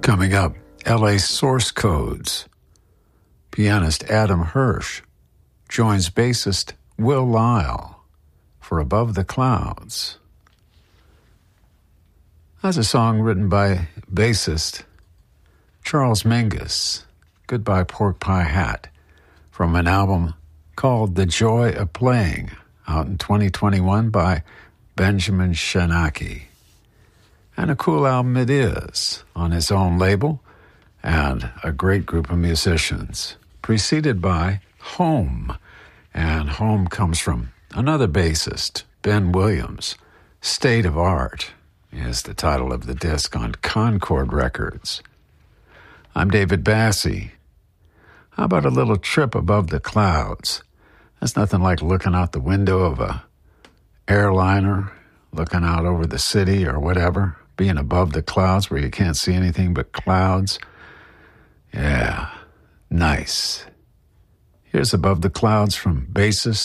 Coming up, LA Source Codes. Pianist Adam Hirsch joins bassist Will Lyle for Above the Clouds. That's a song written by bassist Charles Mingus, Goodbye Pork Pie Hat, from an album called The Joy of Playing, out in 2021 by Benjamin Shanaki. And a cool album it is, on his own label, and a great group of musicians, preceded by Home. And Home comes from another bassist, Ben Williams. State of Art is the title of the disc on Concord Records. I'm David Bassie. How about a little trip above the clouds? There's nothing like looking out the window of a airliner, looking out over the city or whatever, being above the clouds where you can't see anything but clouds. Yeah, nice. Here's Above the Clouds from bassist